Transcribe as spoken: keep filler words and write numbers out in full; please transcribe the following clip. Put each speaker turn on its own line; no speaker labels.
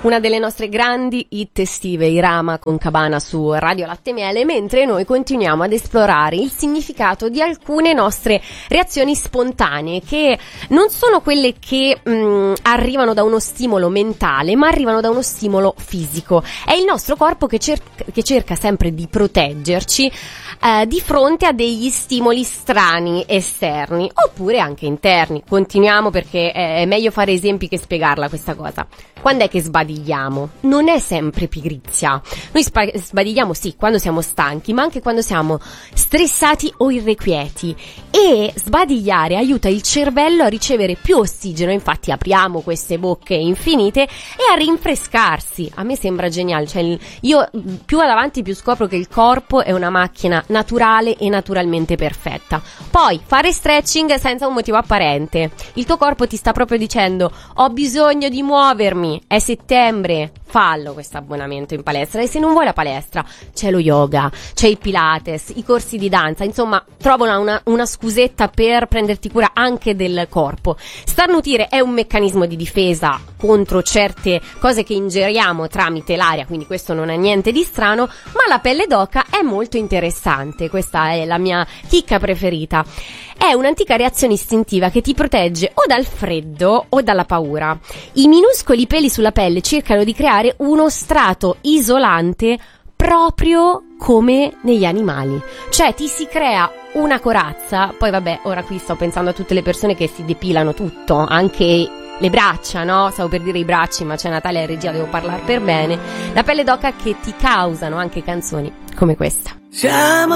una delle nostre grandi hit estive, Irama con Cabana su Radio Latte e Miele, mentre noi continuiamo ad esplorare il significato di alcune nostre reazioni spontanee, che non sono quelle che mh, arrivano da uno stimolo mentale, ma arrivano da uno stimolo fisico. È il nostro corpo che, cer- che cerca sempre di proteggerci eh, di fronte a degli stimoli strani esterni, oppure anche interni. Continuiamo, perché è meglio fare esempi che spiegarla questa cosa. Quando è che sbadigliamo? Non è sempre pigrizia. Noi spa- sbadigliamo sì quando siamo stanchi, ma anche quando siamo stressati o irrequieti. E sbadigliare aiuta il cervello a ricevere più ossigeno, infatti apriamo queste bocche infinite e a rinfrescarsi. A me sembra geniale, cioè io più vado avanti più scopro che il corpo è una macchina naturale e naturalmente perfetta. Poi fare stretching senza un motivo apparente. Il tuo corpo ti sta proprio dicendo: ho bisogno di muovermi, è settembre, fallo questo abbonamento in palestra. E se non vuoi la palestra, c'è lo yoga, c'è il pilates, i corsi di danza, insomma trovo una, una, una scusetta per prenderti cura anche del corpo. Starnutire è un meccanismo di difesa contro certe cose che ingeriamo tramite l'aria, quindi questo non è niente di strano, ma la pelle d'oca è molto interessante. Questa è la mia chicca preferita. È un'antica reazione istintiva che ti protegge o dal freddo o dalla paura. I minuscoli peli sulla pelle cercano di creare uno strato isolante proprio come negli animali. Cioè ti si crea una corazza. Poi vabbè, ora qui sto pensando a tutte le persone che si depilano tutto, anche le braccia, no? Stavo per dire i bracci, ma c'è Natalia e regia, devo parlare per bene. La pelle d'oca che ti causano anche canzoni come questa. Siamo